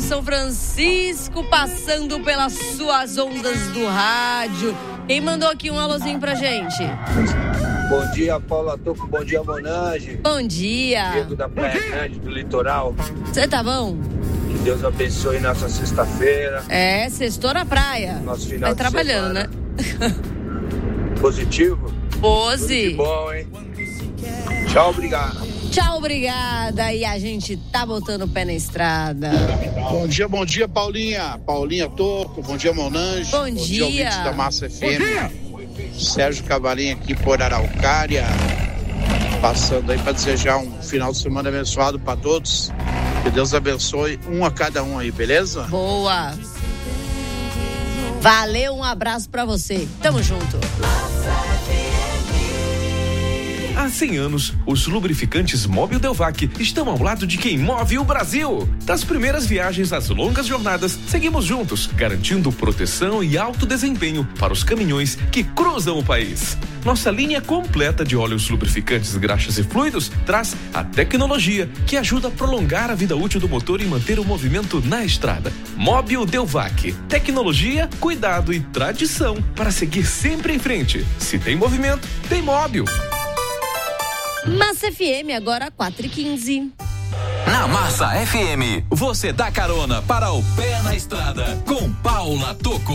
São Francisco, passando pelas suas ondas do rádio. Quem mandou aqui um alôzinho pra gente? Bom dia, Paula Toco. Bom dia, Monange. Bom dia. Diego da Praia Grande, do Litoral. Você tá bom? Que Deus abençoe nossa sexta-feira. Sextou na praia. Nosso final Vai de trabalhando, semana. né? Positivo? Pose. Tudo de bom, hein? Tchau, obrigado. Tchau, obrigada. E a gente tá botando o pé na estrada. Bom dia, Paulinha. Paulinha Toco, bom dia, Monange. Bom dia. Ouvintes da Massa FM. Sérgio Cavalinho aqui por Araucária. Passando aí para desejar um final de semana abençoado para todos. Que Deus abençoe um a cada um aí, beleza? Boa. Valeu, um abraço pra você. Tamo junto. Há 100 anos, os lubrificantes Mobil Delvac estão ao lado de quem move o Brasil. Das primeiras viagens às longas jornadas, seguimos juntos, garantindo proteção e alto desempenho para os caminhões que cruzam o país. Nossa linha completa de óleos lubrificantes, graxas e fluidos traz a tecnologia que ajuda a prolongar a vida útil do motor e manter o movimento na estrada. Mobil Delvac. Tecnologia, cuidado e tradição para seguir sempre em frente. Se tem movimento, tem Mobil. Massa FM, agora 4h15. Na Massa FM, você dá carona para o pé na estrada com Paula Toco.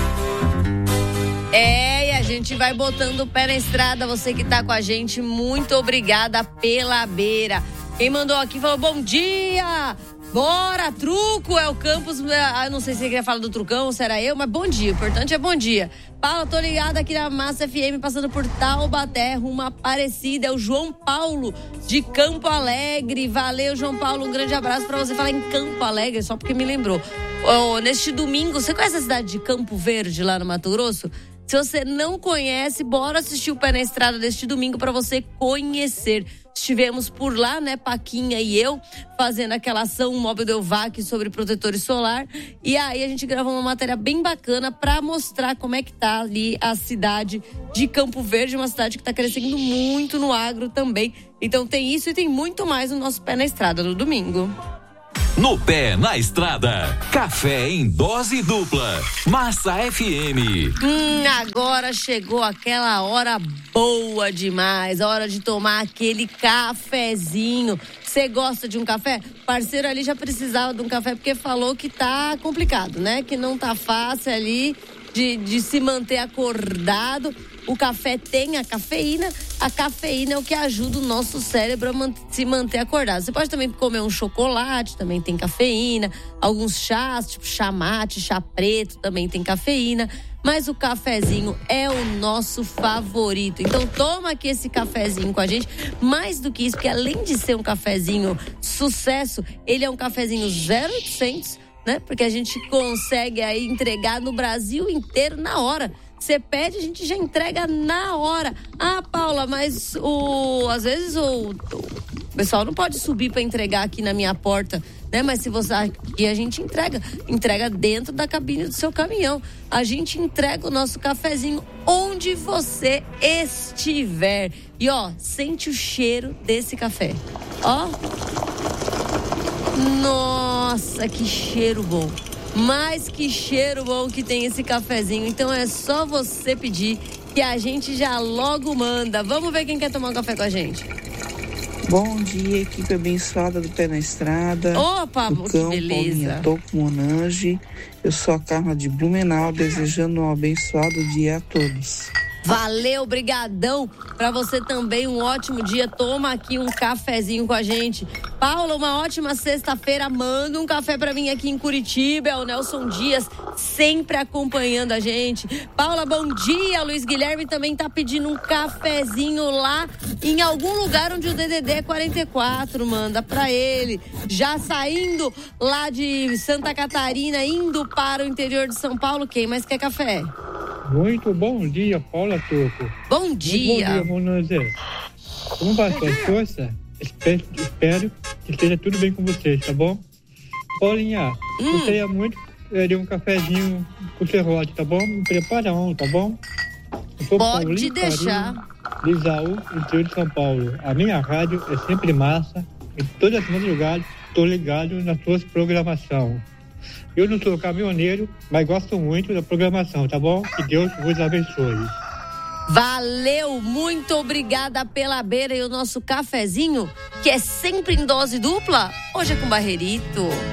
E a gente vai botando o pé na estrada. Você que tá com a gente, muito obrigada pela beira. Quem mandou aqui falou: bom dia! Bora, truco, é o Campos. Eu não sei se você queria falar do trucão ou se era eu, mas bom dia, o importante é bom dia. Paula, tô ligada aqui na Massa FM, passando por Taubaté, rumo Aparecida. É o João Paulo, de Campo Alegre. Valeu, João Paulo, um grande abraço pra você. Falar em Campo Alegre, só porque me lembrou. Neste domingo, você conhece a cidade de Campo Verde, lá no Mato Grosso? Se você não conhece, bora assistir o Pé na Estrada deste domingo para você conhecer. Estivemos por lá, né, Paquinha e eu, fazendo aquela ação Mobil Delvac sobre protetores solar. E aí a gente gravou uma matéria bem bacana para mostrar como é que tá ali a cidade de Campo Verde, uma cidade que tá crescendo muito no agro também. Então tem isso e tem muito mais no nosso Pé na Estrada no domingo. No Pé na Estrada, café em dose dupla. Massa FM. Agora chegou aquela hora boa demais, a hora de tomar aquele cafezinho. Você gosta de um café? O parceiro ali já precisava de um café porque falou que tá complicado, né? Que não tá fácil ali de se manter acordado. O café tem a cafeína é o que ajuda o nosso cérebro a se manter acordado. Você pode também comer um chocolate, também tem cafeína, alguns chás, tipo chá mate, chá preto, também tem cafeína, mas o cafezinho é o nosso favorito. Então toma aqui esse cafezinho com a gente, mais do que isso, porque além de ser um cafezinho sucesso, ele é um cafezinho 0800, né? Porque a gente consegue aí entregar no Brasil inteiro na hora. Você pede, a gente já entrega na hora. Ah, Paula, mas às vezes o pessoal não pode subir para entregar aqui na minha porta, né? Mas se você aqui, a gente entrega dentro da cabine do seu caminhão. A gente entrega o nosso cafezinho onde você estiver. E sente o cheiro desse café. Nossa, que cheiro bom. Mas que cheiro bom que tem esse cafezinho. Então é só você pedir que a gente já logo manda. Vamos ver quem quer tomar um café com a gente. Bom dia, equipe abençoada do Pé na Estrada. Opa, do Cão, que beleza. Paulinha Toco, Monange. Eu sou a Carla de Blumenau, desejando um abençoado dia a todos. Valeu, brigadão. Pra você também, um ótimo dia. Toma aqui um cafezinho com a gente. Paula, uma ótima sexta-feira. Manda um café pra mim aqui em Curitiba. É o Nelson Dias, sempre acompanhando a gente. Paula, bom dia. Luiz Guilherme também tá pedindo um cafezinho lá em algum lugar onde o DDD é 44. Manda pra ele. Já saindo lá de Santa Catarina, indo para o interior de São Paulo. Quem mais quer café? Muito bom dia, Paula Toco. Bom dia. Muito bom dia, Monange. Como vai a sua força? Espero que esteja tudo bem com vocês, tá bom? Paulinha, gostaria muito de um cafezinho com serrote, tá bom? Me prepara um, tá bom? Eu sou Pode Paulinho deixar. De Isaú, interior de São Paulo. A minha rádio é sempre massa. Em todas as madrugadas, estou ligado nas suas programações. Eu não sou caminhoneiro, mas gosto muito da programação, tá bom? Que Deus vos abençoe. Valeu, muito obrigada pela beira e o nosso cafezinho, que é sempre em dose dupla, hoje é com Barreirito.